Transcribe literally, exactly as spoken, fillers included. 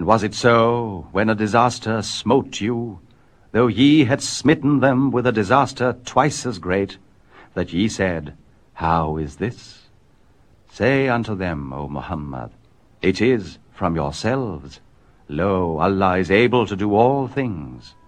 was it so, when a disaster smote you, though ye had smitten them with a disaster twice as great, that ye said, How is this? Say unto them, O Muhammad, It is from yourselves. Lo, Allah is able to do all things.